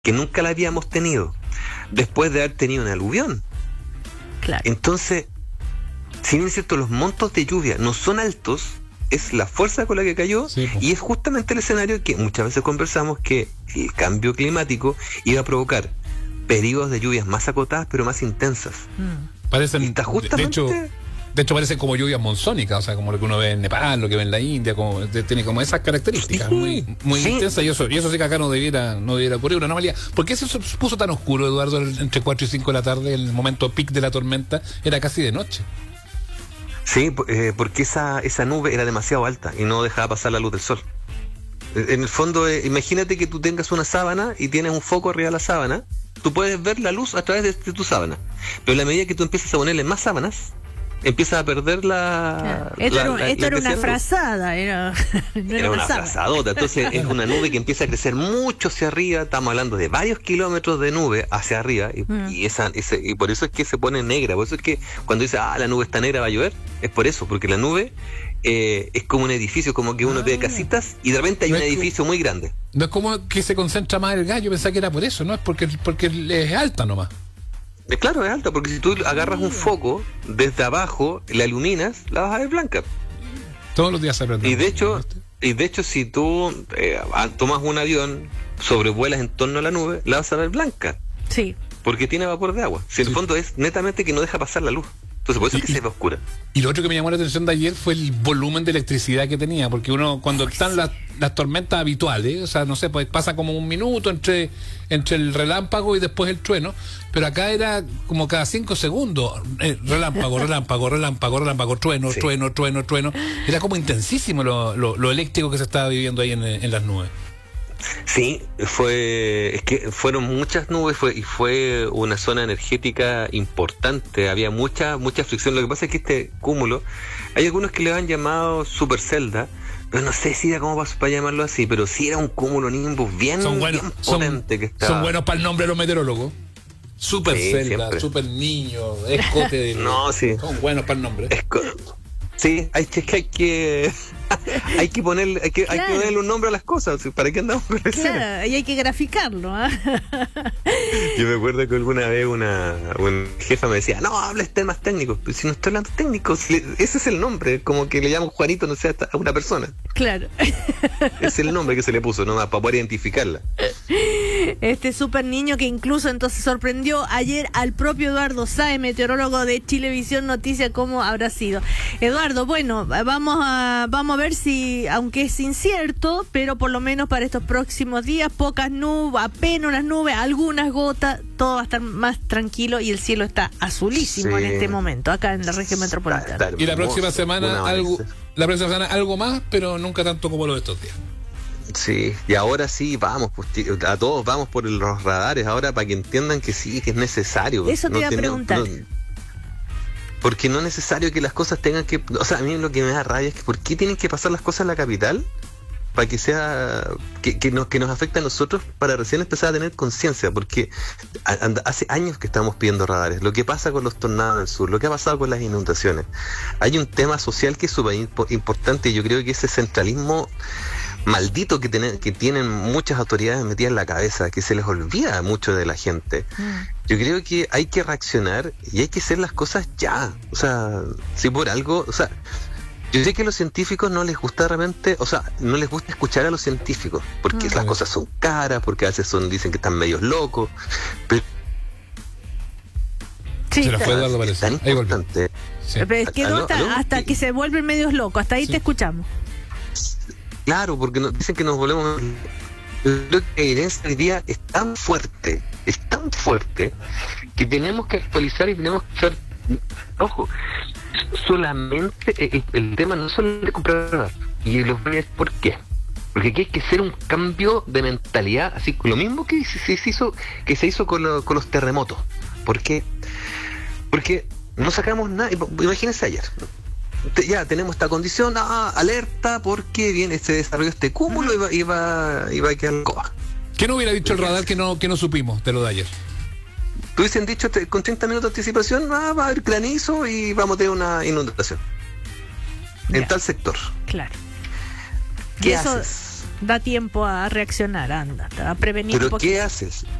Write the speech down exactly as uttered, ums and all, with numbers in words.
que nunca la habíamos tenido, después de haber tenido un aluvión. Claro. Entonces, si bien es cierto, los montos de lluvia no son altos, es la fuerza con la que cayó, sí, pues. Y es justamente el escenario que muchas veces conversamos, que el cambio climático iba a provocar periodos de lluvias más acotadas pero más intensas. Mm. Parecen, está justamente... de hecho, de hecho parecen como lluvias monzónicas, o sea, como lo que uno ve en Nepal, lo que ve en la India, como de, tiene como esas características, sí, muy, muy sí. intensas, y eso, y eso sí que acá no debiera, no debiera ocurrir, una anomalía. ¿Por qué se puso tan oscuro, Eduardo, entre cuatro y cinco de la tarde, el momento pic de la tormenta? Era casi de noche. Sí, eh, porque esa, esa nube era demasiado alta y no dejaba pasar la luz del sol. En el fondo, eh, imagínate que tú tengas una sábana y tienes un foco arriba de la sábana, tú puedes ver la luz a través de, de tu sábana, pero en la medida que tú empiezas a ponerle más sábanas, empiezas a perder la... Claro. Esto la, era, la, esto la era una frazada, era, no era, era una, una frazadota, entonces es una nube que empieza a crecer mucho hacia arriba, estamos hablando de varios kilómetros de nube hacia arriba, y, mm. y, esa, ese, y por eso es que se pone negra, por eso es que cuando dice, ah, la nube está negra, va a llover, es por eso, porque la nube eh, es como un edificio, como que uno ah. ve casitas y de repente hay no un edificio como, muy grande. No es como que se concentra más el gallo, pensaba que era por eso, ¿no? Es porque, porque es alta nomás. Claro, es alta, porque si tú agarras un foco desde abajo, la iluminas, la vas a ver blanca. Todos los días se aprende. Y de hecho, y de hecho si tú eh, tomas un avión, sobrevuelas en torno a la nube, la vas a ver blanca. Sí. Porque tiene vapor de agua. Si en el fondo es netamente que no deja pasar la luz. Entonces por eso es que se ve oscura. Y lo otro que me llamó la atención de ayer fue el volumen de electricidad que tenía, porque uno cuando Ay, están sí. las, las tormentas habituales, o sea, no sé, pues pasa como un minuto entre, entre el relámpago y después el trueno, pero acá era como cada cinco segundos, eh, relámpago, relámpago, relámpago, relámpago, trueno, sí. trueno, trueno, trueno. Era como intensísimo lo, lo, lo eléctrico que se estaba viviendo ahí en, en las nubes. Sí, fue, es que fueron muchas nubes fue, y fue una zona energética importante, había mucha, mucha fricción. Lo que pasa es que este cúmulo, hay algunos que le han llamado supercelda, pero no sé si era como para, para llamarlo así, pero sí era un cúmulo nimbus bien, son buenos, bien potente son, que estaba. Son buenos para el nombre de los meteorólogos. Super sí, celda, siempre. Super niño, escote de no, sí. Son buenos para el nombre. Esco... Sí, hay que, hay que hay que ponerle, hay que, claro. hay que ponerle un nombre a las cosas. ¿Para qué andamos con eso? Claro, y hay que graficarlo, ¿eh? Yo me acuerdo que alguna vez una, una jefa me decía, no, hables temas técnicos. Pero si no estoy hablando técnicos, ese es el nombre, como que le llaman Juanito, no sé, a una persona. Claro. Es el nombre que se le puso, nomás, para poder identificarla. Este super niño que incluso entonces sorprendió ayer al propio Eduardo Sáez, meteorólogo de Chilevisión Noticias, cómo habrá sido. Eduardo, bueno, vamos a vamos a ver si, aunque es incierto, pero por lo menos para estos próximos días, pocas nubes, apenas unas nubes, algunas gotas, todo va a estar más tranquilo y el cielo está azulísimo sí. en este momento, acá en la región metropolitana. Y la próxima semana algo, la próxima semana algo más, pero nunca tanto como lo de estos días. Sí, y ahora sí, vamos, pues, a todos vamos por los radares, ahora para que entiendan que sí, que es necesario. Eso te no iba a tenemos, preguntar. No, porque no es necesario que las cosas tengan que... O sea, a mí lo que me da rabia es que ¿por qué tienen que pasar las cosas en la capital? Para que sea... Que, que, nos, que nos afecte a nosotros para recién empezar a tener conciencia, porque a, a, hace años que estamos pidiendo radares. Lo que pasa con los tornados del sur, lo que ha pasado con las inundaciones. Hay un tema social que es súper importante y yo creo que ese centralismo maldito que, ten, que tienen muchas autoridades metidas en la cabeza, que se les olvida mucho de la gente. Mm. Yo creo que hay que reaccionar y hay que hacer las cosas ya. O sea, si por algo, o sea, yo sé que a los científicos no les gusta realmente, o sea, no les gusta escuchar a los científicos, porque mm. las cosas son caras, porque a veces son, dicen que están medios locos, pero sí, se nos fue Eduardo, parece. Tan importante. Sí. Pero quedó hasta, ¿aló? hasta que se vuelven medios locos, hasta ahí sí. te escuchamos. Claro, porque nos dicen que nos volvemos... Yo creo que la evidencia hoy día es tan fuerte, es tan fuerte, que tenemos que actualizar y tenemos que hacer... Ojo, solamente el, el tema no es solamente comprar, y los bienes, ¿por qué? Porque aquí hay que hacer un cambio de mentalidad, así lo mismo que se, se hizo que se hizo con, lo, con los terremotos. ¿Por qué? Porque no sacamos nada. Imagínense ayer. Ya tenemos esta condición, ah, alerta, porque viene este desarrollo, este cúmulo, iba, iba, iba a quedar coba. ¿Qué no hubiera dicho el radar que no, que no supimos de lo de ayer? Tú hubiesen dicho te, con treinta minutos de anticipación, ah, va a haber granizo y vamos a tener una inundación ya. En tal sector. Claro. ¿Qué eso, haces? da tiempo a reaccionar, anda, a prevenir un ¿Pero poquito. qué haces?